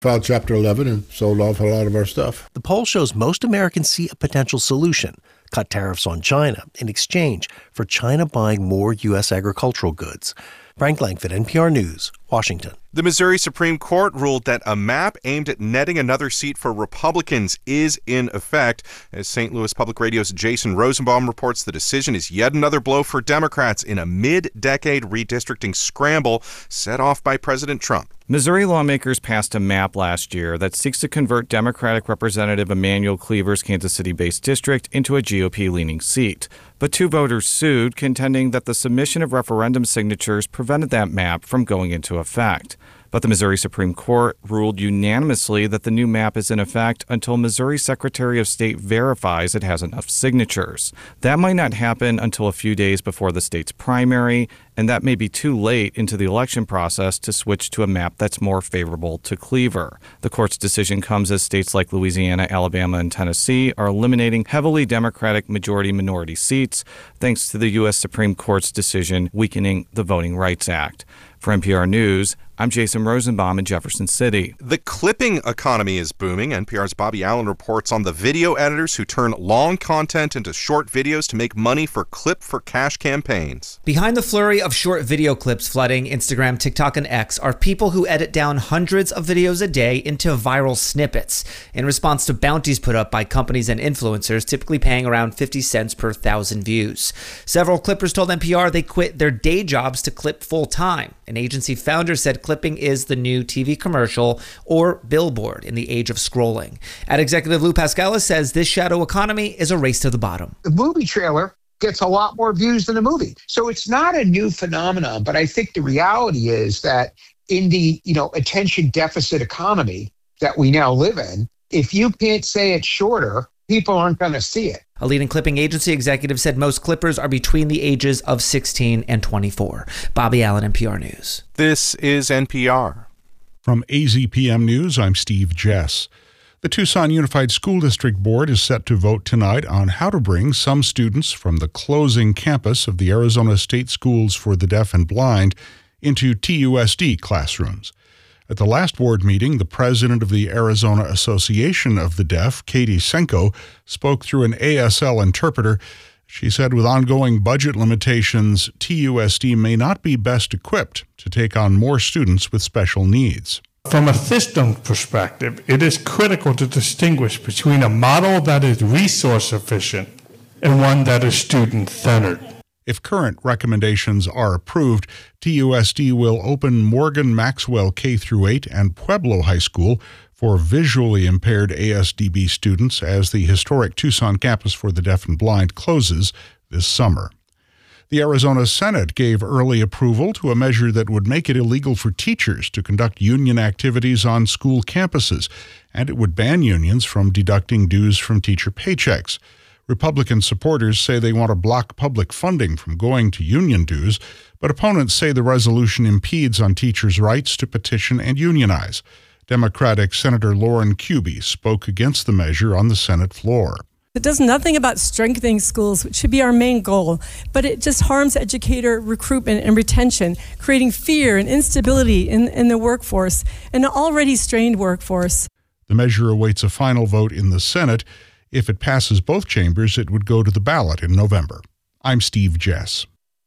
Filed Chapter 11 and sold off a lot of our stuff. The poll shows most Americans see a potential solution: cut tariffs on China in exchange for China buying more U.S. agricultural goods. Frank Langford, NPR News, Washington. The Missouri Supreme Court ruled that a map aimed at netting another seat for Republicans is in effect. As St. Louis Public Radio's Jason Rosenbaum reports, the decision is yet another blow for Democrats in a mid-decade redistricting scramble set off by President Trump. Missouri lawmakers passed a map last year that seeks to convert Democratic Representative Emanuel Cleaver's Kansas City-based district into a GOP-leaning seat. But two voters sued, contending that the submission of referendum signatures prevented that map from going into effect. But the Missouri Supreme Court ruled unanimously that the new map is in effect until Missouri Secretary of State verifies it has enough signatures. That might not happen until a few days before the state's primary, and that may be too late into the election process to switch to a map that's more favorable to Cleaver. The court's decision comes as states like Louisiana, Alabama, and Tennessee are eliminating heavily Democratic majority-minority seats, thanks to the U.S. Supreme Court's decision weakening the Voting Rights Act. For NPR News, I'm Jason Rosenbaum in Jefferson City. The clipping economy is booming. NPR's Bobby Allen reports on the video editors who turn long content into short videos to make money for Clip for Cash campaigns. Behind the flurry of short video clips flooding Instagram, TikTok, and X are people who edit down hundreds of videos a day into viral snippets in response to bounties put up by companies and influencers, typically paying around 50 cents per 1,000 views. Several clippers told NPR they quit their day jobs to clip full-time. An agency founder said clipping is the new TV commercial or billboard in the age of scrolling. Ad executive Lou Pascalis says this shadow economy is a race to the bottom. The movie trailer gets a lot more views than the movie. So it's not a new phenomenon, but I think the reality is that in the, attention deficit economy that we now live in, if you can't say it shorter, people aren't going to see it. A leading clipping agency executive said most clippers are between the ages of 16 and 24. Bobby Allen, NPR News. This is NPR. From AZPM News, I'm Steve Jess. The Tucson Unified School District Board is set to vote tonight on how to bring some students from the closing campus of the Arizona State Schools for the Deaf and Blind into TUSD classrooms. At the last board meeting, the president of the Arizona Association of the Deaf, Katie Senko, spoke through an ASL interpreter. She said with ongoing budget limitations, TUSD may not be best equipped to take on more students with special needs. From a system perspective, it is critical to distinguish between a model that is resource efficient and one that is student-centered. If current recommendations are approved, TUSD will open Morgan Maxwell K-8 and Pueblo High School for visually impaired ASDB students as the historic Tucson campus for the deaf and blind closes this summer. The Arizona Senate gave early approval to a measure that would make it illegal for teachers to conduct union activities on school campuses, and it would ban unions from deducting dues from teacher paychecks. Republican supporters say they want to block public funding from going to union dues, but opponents say the resolution impedes on teachers' rights to petition and unionize. Democratic Senator Lauren Kuby spoke against the measure on the Senate floor. It does nothing about strengthening schools, which should be our main goal, but it just harms educator recruitment and retention, creating fear and instability in the workforce, an already strained workforce. The measure awaits a final vote in the Senate. If it passes both chambers, it would go to the ballot in November. I'm Steve Jess.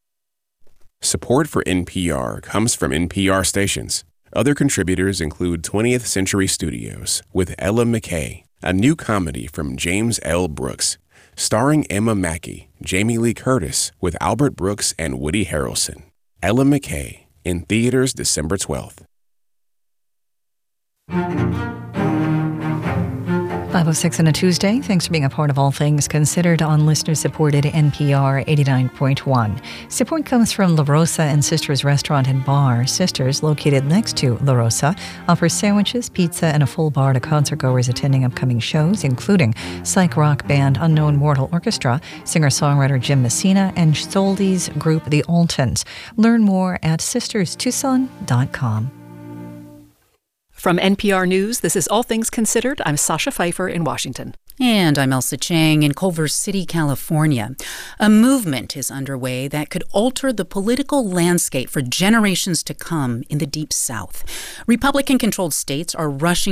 Support for NPR comes from NPR stations. Other contributors include 20th Century Studios with Ella McKay, a new comedy from James L. Brooks, starring Emma Mackey, Jamie Lee Curtis with Albert Brooks and Woody Harrelson. Ella McKay, in theaters December 12th. 5:06 on a Tuesday. Thanks for being a part of All Things Considered on listener-supported NPR 89.1. Support comes from La Rosa and Sisters Restaurant and Bar. Sisters, located next to La Rosa, offers sandwiches, pizza, and a full bar to concertgoers attending upcoming shows, including psych rock band Unknown Mortal Orchestra, singer-songwriter Jim Messina, and Soldi's group The Altons. Learn more at sisterstucson.com. From NPR News, this is All Things Considered. I'm Sasha Pfeiffer in Washington. And I'm Elsa Chang in Culver City, California. A movement is underway that could alter the political landscape for generations to come in the Deep South. Republican-controlled states are rushing